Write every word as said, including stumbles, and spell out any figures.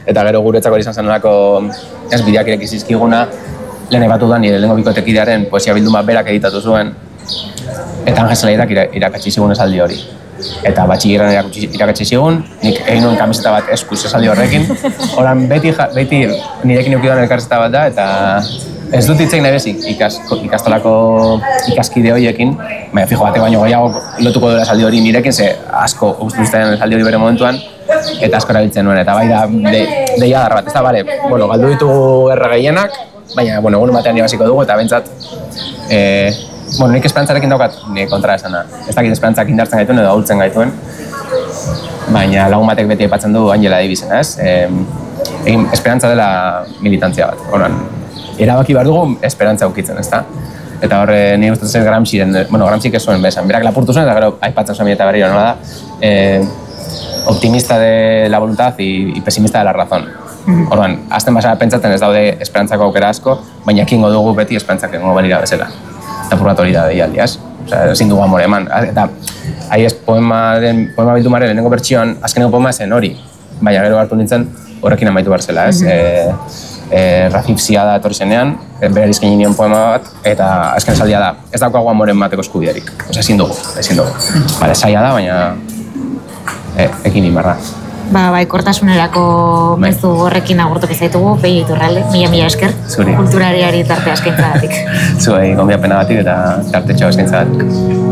Eta gero guretzako izan zenolako ez bideak ireki zizkiguna, lehen aipatu da nire lehengo bikotekidearen poesia bilduma berak editatu zuen, eta Anjel Zelaidak irakatsi zigun esaldi hori. Eta batxilleran irakatsi zigun, nik egin nuen kamiseta bat eskuz esaldi horrekin. Horan beti, beti nirekin eukiduan elkarrizeta bat da, eta ez dut hitzein nahi bezik ikas, ikastolako ikaskide horiekin, baina fijo batek baino gehiago lotuko duela esaldi hori nirekin, ze asko guztuzten esaldi hori bere momentuan, eta asko erabiltzen nuen, eta bai da de, deia dar bat, ez da, bale, bueno, galdu ditugu erra gehienak, baina, bueno, egun batean irabaziko dugu, eta bentsat, eh, bueno, nik esperantzarekin daukat nire kontra esana. Ez dakit esperantzak indartzen gaituen edo ahultzen gaituen, baina lagun batek beti aipatzen du Angela Davisen, ez? Eh, egin esperantza dela militantzia bat. Horan, erabaki behar dugu esperantza ukitzen, ezta? Eta horre nire ustez ez Gramsciren, bueno, Gramscik ez zuen besan, berak lapurtu zuen, eta gero aipatzen zuen eta berriro, nola da? Eh, optimista de la voluntad y, y pesimista de la razón. Orduan, azten basara pentsatzen ez daude esperantzako aukera asko, baina ekingo dugu beti esperantzak egongo balira bezala. Eta purgatori da deialdiaz. Osea, ezin dugu amore eman. Eta ahi ez poemaren, poema bildumaren lehenengo bertsioan, azkeneko poema zen hori. Baina gero hartu nintzen horrekin amaitu behar zela, ez? Mm-hmm. e, e, Rafif Ziada etorri zenean, berari eskaini nion poema bat, eta azken esaldia da, ez daukagu amoren mateko eskubiderik. Osea, ezin dugu, ezin dugu. Mm-hmm. Bale, zaila da, baina e, ekin inbarra. Ba, bai, kortasunerako mezu horrekin agurtuko zaitugu, Peio Iturralde, mila-mila esker. Zuri. Kulturariari tarte eskaintzagatik. Zuei, gonbiapena batik eta tarte txau eskaintzagatik.